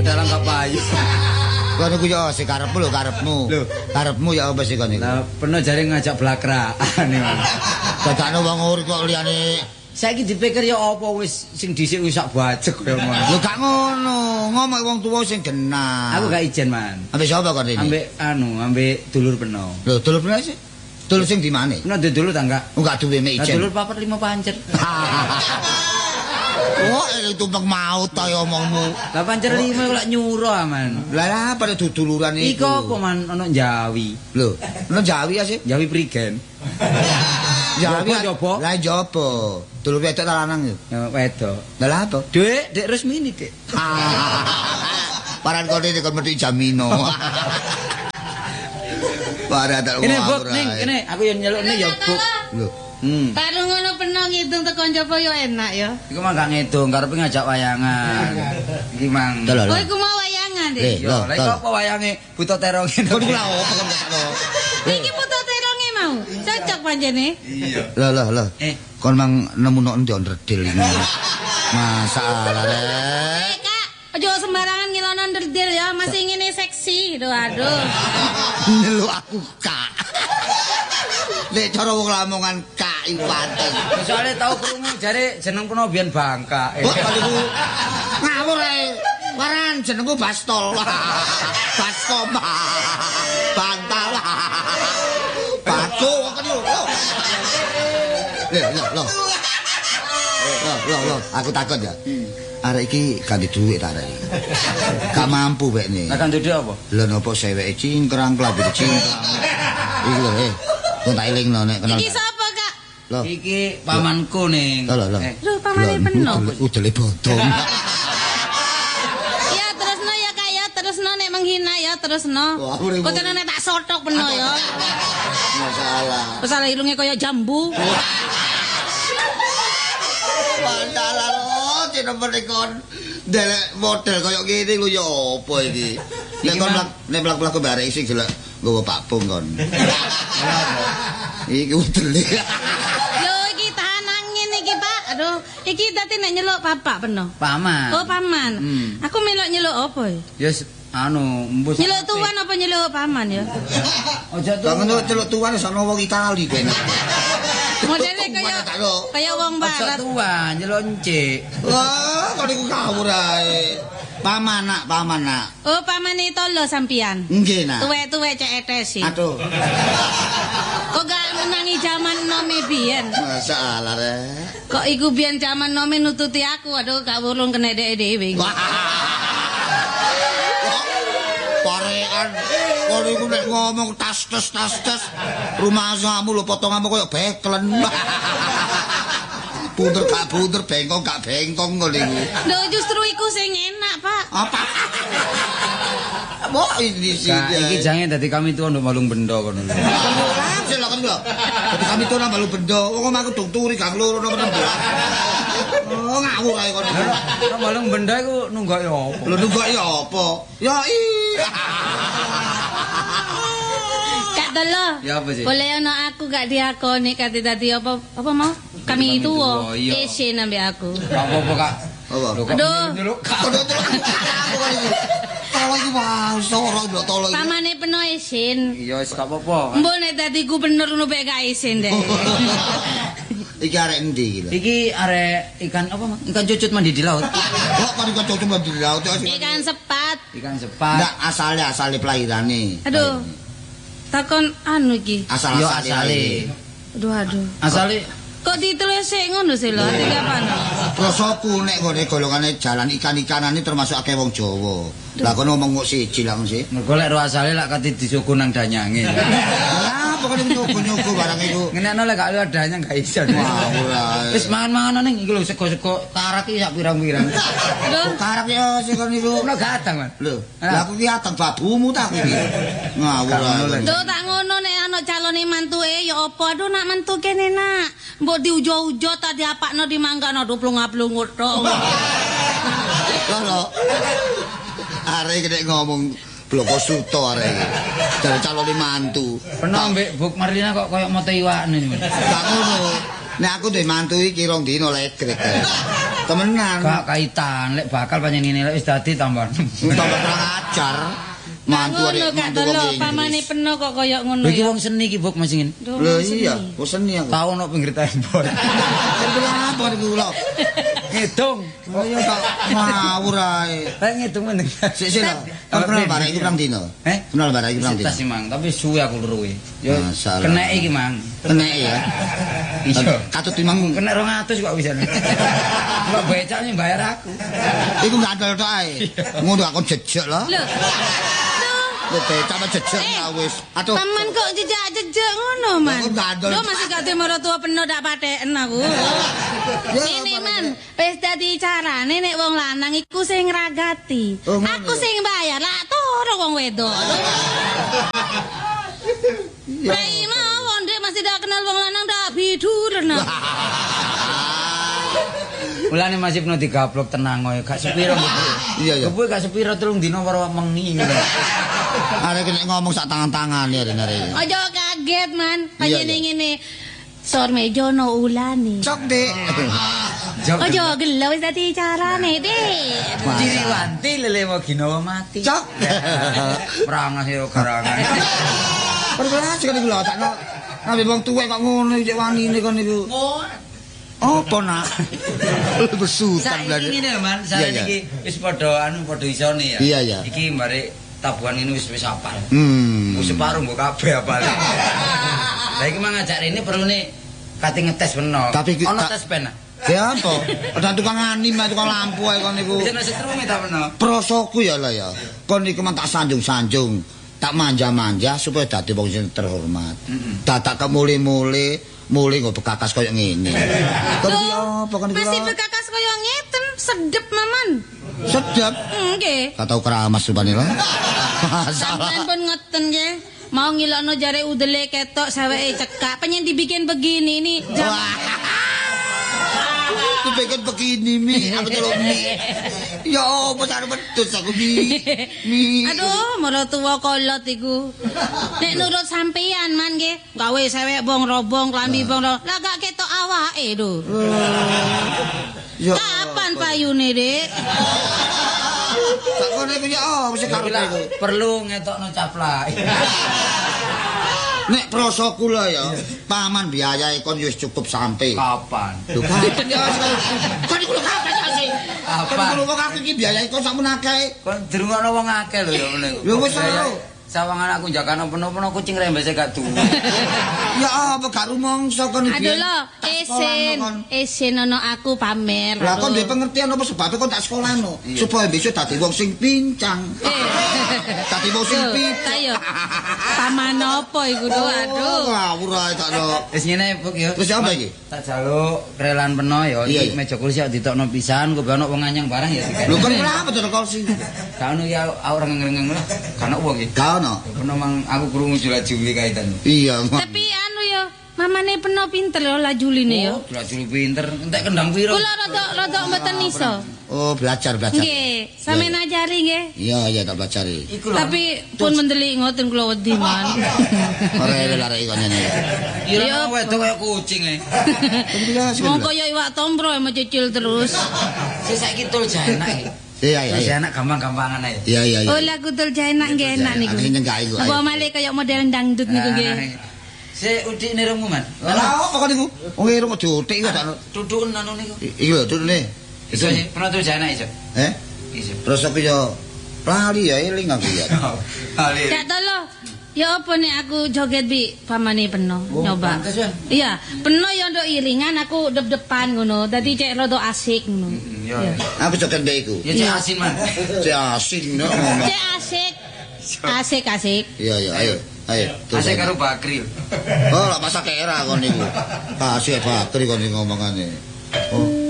dalam kapayu. Kono ku yo sing karepmu lho karepmu. Karepmu ya apa sih kono? Lah peno jare ngajak blakraan iki. Dadakno wong urip kok liyane. Saiki dipikir ya apa wis sing dhisik wis sak bajeg kaya ngono. Lho gak ngono, ngomong wong tuwa sing genah. Aku gak ijen, Man. Ambek sapa kok ini? Ambek dulur peno. Lho, dulur peno sih. Dulur sing di mana? Peno dulur ta enggak? Enggak duwe mek ijen. Dulur 4 5 pancet. Wah, tumpeng maut ta omongmu. Lah pancet 5 kok lak nyuro aman. Lah apa duduluran iku? Iku apa man ono Jawi. Lho, ono Jawi ya sih? Jawi prigen. Jawi jopo. Lah jopo. Dulur wedok ta lanang yo? Ya wedok. Lah apa? Dek resmi nih, Dek. Paran kode kon mesti jamino. Para tak Kene buk ning, kene aku yo nyelukne ya buk. Lho. Karo ngono peno ngitung teko njaba yo enak ya. Iku mah gak ngedung, karepe ngajak wayangan. Iki mang. Oh iku mau wayangan deh. Yo, lha iku apa wayange Buta Terong ngene. Kok lha opo kon sakno? Iki foto teronge mau. Cocok pancene. Iya. Lah. Kon mang nemu nok endi ndredil iki. Masalah rek. Kak, aja sembarangan ngilono nderdil ya, masih ngene seksi. Aduh. Nyeluk aku Kak. Nek cara wong Lamongan Kak iku pantes. Soale tau krungu jare jeneng kono biyen Bangka. Kok niku ngawur ae. Waran jenengku Bastol. Baskom. Bantal. Batu kok niku. Loh, aku takut ya. Arek iki gak di dhuwit ta arek. Gak mampu wekne. Lah kan duwe apa? Lha napa seweke cingkrang klambine cingkrang. Iki lho, kok tak elingno nek kenal. Iki sapa, Kak? Loh. Iki pamanku ning. Loh. Lho, pamane peno. Udele bodong. Ya terusno ya Kak ya, terusno nek menghina ya, terusno. Wah, urip. Kok tenan nek tak sotok peno ya. Masalah. Masalah irunge kaya jambu. Masalah lho, jeneng kon delek model kaya ngene lho ya apa iki. Nek mlaku-mlaku barek sing jelek nggawa Pak Bung kon. Iki udele. Lho iki tahan angin iki Pak. Aduh, iki dadi nek nyeluk bapak peno. Paman. Oh paman. Aku melok nyeluk apa ya? Ya mbus. Nyeluk tuan apa nyeluk paman ya? Aja tuh. Kangen celuk tuan sono wong Itali kene. Modele kaya wong Aja barat. tuan, nyeluk encik. Wah, kok niku ngawur ae. Paman nak. Oh pamane tolo sampian. Nggih nak. Tuwek-tuwek cek etes sih. Aduh. Kok gak menangi zaman nome biyen? Masalah rek. Kok iku biyen zaman nome nututi aku. Aduh gak wulung kena dhewe. Parekan. Kok niku nek ngomong tas rumah samu lho potonganmu koyo beklen. Bunder gak bunder, bengkong gak bengkong ngono niku. Lho justru iku sing enak, Pak. Apa? Mbok ini sih. Iki jange dadi kami tuwa nduk malung benda kono. Silakan lho. Dadi kami tuwa nang balu benda. Wong omahku dong turi gang loro nang belas. Oh ngawur ae kono. Nang malung benda iku nunggoki apa? Lho nunggoki apa? Ya Kak Dolo. Ya apa sih? Boleh ono aku gak diakoni kate dadi apa mau? Kami itu isin ambek aku. Apa-apa Kak? Apa? Aduh. Nyeluk Kak. Tolong iki wae, ora mbok tolong. Pamane peno isin. Iya wis gak apa-apa. Mbok nek dadi gubernur ngono bae gak isin deh. Iki arek endi iki lho? Iki arek ikan apa, Mas? Ikan cucut mandi di laut. Kok kan ikan cocok mandi di laut. Ikan sepat. Ikan sepat. Enggak asale pelahirane. Aduh. Takon anu iki. Yo asale. Aduh. Asale Kok ditelesek ngono sih lho, tiga pano. Prosoku nek ngene golongane jalan ikan-ikanane termasuk akeh wong Jawa. Lah kono ngomong kok siji lah mesti. golek ro asale lak kate disuku nang danyange. Lah pokoke nyogo-nyogo barang iku. Ngenekno lek gak adanya gak iso. Ngawur ae. Wis mangan-mangan ning iki lho sego-sego karak iki sak pirang-pirang. Aduh. Karak ya sing kon niku. Ono gak atang, Man. Lho, lah aku ki ateng babumu ta aku iki. Ngawur ae. Duh tak ngono nek ana calone mantuke ya apa aduh nak mantu kene nak. Mbok diujo-ujo ta diapakno dimanggano aduh plunga-plungut tok. Lho. Arek nek ngomong bloko suto arek. Dari calone mantu. Pernah ambek Buk Marlina kok koyo moto iwakne. Gak ngono. Nek aku duwe mantu iki rong dino legrek. Temenan. Gak kaitan, lek bakal panjenengan wis dadi tambah. Tambah kurang ajar. Mantu ngono gak delok pamane peno kok koyo ngono Iki ya. wong seni iki, Buk, Mas ingin. Lho iya, kok seni aku. Tau ono pinggir tembok. Apa niku lho? Ngedung. Oh iya tak ngawur ae. Lah ngedung mending. Sik lho. Kenal bareng iki pirang dino? Kenal bareng iki pirang dino? Tas sih, Mang, tapi suwe aku luruhe. Yo Masalah. kenek iki, Mang. Kenek ya. Iya. Katut timang Kena 200 kok bisa. Mbak becaknya bayar aku. iku gak adol tok ae. Ngono aku jejek lho. Lho. Lho becak apa jejek ya wis. Aduh. Paman kok jejak-jejak ngono, Man. Kok gak adol. Lho masih gak temu tua peno dak patheken aku. Ini Man, wis dadi carane nek wong lanang iku sing ngragati. Oh, ngono Aku ya? sing bayar, lah turu wong wedok. Rai mawon Dek masih dak kenal wong lanang dak bidurna. Mulane masih peno digaplok tenang kowe, gak sepiro gitu. Iya ya. Kowe gak sepiro telung dino karo mengi ngono. Arek kena ngomong sak tangan-tangan ya rene. Ojo kaget, Man. Iya, Panjenengan iya. ngene. Sor mejo no ulane. Cok, Dik. Ojo gelo wis dadi carane, Dik. Ciri wanti lele mau ginawa mati. Cok. Merangas yo karangan. Perbelas kan iku lho takno. Nabi wong tuwek kok ngono cek wanine kon niku. Apa nak? Besutan Saiki ngene Man, saya Iya, iya. iki wis padha padha isone ya. Iya, iya. Iki mbare tabuhan ini wis apal. Wis Hmm. separuh mbok kabeh apal. Lah iki mang ngajak rene perlune kate ngetes beno. Tapi iki ono tak- tes pena. Ya apa? Ada tukang anim, tukang lampu ae kon niku. Wis ana setrume ta beno. Prosoku ya lah ya. Kon niku man tak sanjung-sanjung, tak manja-manja supaya dadi wong sing terhormat. Dadak kemuli-muli, muli nggo bekakas koyo ngene. Kon iki apa kon iki? Masih bekakas koyo ngeten, sedep Maman. Sedap. Nggih. Gak tau keramas rupane lho. Sampeyan pun ngeten nggih. Mau ngilokno jare udele ketok saweke cekak. Pengen dibikin begini nih. Dibikin begini mi, apa tuh mi? Ya apa cara pedus aku mi. Mi. Aduh, mara tuwa kolot iku. Nek nurut sampeyan man nggih, gawe sewek bong robong, klambi bong robong. Lah gak ketok awake lho. Ya. Kapan payune, Dik? Tak kono iku ya wis karo Lah, iku. perlu ngetokno caplak. Nek prosoku lah ya, paman biayae kon wis cukup sampe. Kapan? Lho kapan ya? Kon iku lho kapan ya sih? Kapan? Kon iku lho kok aku iki biayae kon sakmono akeh. Kon dirungokno wong akeh lho ya ngene. Lho wis lho. Sawangan aku jakano peno-peno kucing rembese gak duwe. Ya apa gak rumangsa kon iki? Aduh lo, esen ono aku pamer. Lah kon lho. duwe pengertian apa sebabnya kon tak sekolahno supaya besok dadi wong sing pincang. Dadi wong sing pincang. Ayo. Paman apa iku lho, aduh. Ngawur ae tak lho. Wis ngene Buk ya. Terus apa iki? Tak jaluk relan peno ya Iya, iki iya. meja kursi kok ditokno pisan, kok ono wong anyang barang ya dikai. Lho kon kenapa to kursi? Gak ono ya orang ngrengeng lho. Gak ono wong iki. Gak ono. Peno mang aku krungu jula-juli kaitan. Iya. Tapi anu ya, mamane peno pinter ya lajuline ya. Oh, jula-juli pinter, entek kendang piro. Kula rada mboten iso. Oh, belajar. Nggih, sampeyan ajari nggih. Iya tak belajari. Iku lho. Tapi pun mendelik ngoten kula wedi man. Ora lare kon ngene. Ya wedok kaya kucing e. Wong kaya iwak tombro mencicil terus. Sing saiki tul jaenak iki. Iya. Jaenak gampang-gampangan ae. Iya. Oh lagu tul jaenak nggih enak niku. Aku nyenggak iku. Apa malih kaya model dangdut niku nggih. Sik udik nirungmu man. Lah apa kon niku? Wong irung kok diotik kok tak. Dudukun anu niku. Iki lho tutune. Iso pernah tul jaenak iso. Iso. Terus aku yo lali ya eling aku ya. Kali. Cak tolo. Ya apa nek aku joget bi pamane peno nyoba. pantes, ya. Iya, peno ya nduk iringan aku depan ngono. Dadi cek rada asik ngono. Ya. Aku joget mbek iku. Ya cek asin man. Si asin no ngomong. Cek asik. Asik. Iya, ayo. Asik karo Bakri. Oh, lah masak era kon niku. Kasih Bakri kon ngomongane.